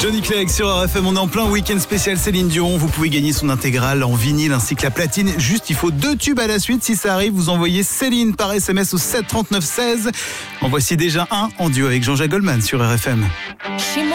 Johnny Clegg sur RFM, on est en plein week-end spécial Céline Dion. Vous pouvez gagner son intégrale en vinyle ainsi que la platine. Juste, il faut 2 tubes à la suite. Si ça arrive, vous envoyez Céline par SMS au 7 39 16. En voici déjà un en duo avec Jean-Jacques Goldman sur RFM.